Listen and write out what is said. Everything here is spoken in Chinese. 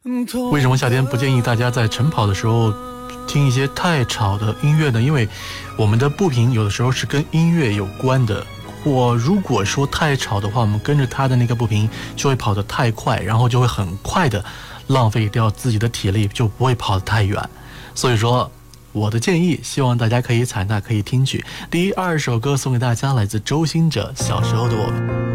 为什么夏天不建议大家在晨跑的时候听一些太吵的音乐呢？因为我们的步频有的时候是跟音乐有关的。如果说太吵的话，我们跟着它的那个步频就会跑得太快，然后就会很快的浪费掉自己的体力，就不会跑得太远。所以说我的建议，希望大家可以采纳，可以听取。第二首歌送给大家，来自周兴哲《小时候的我们》。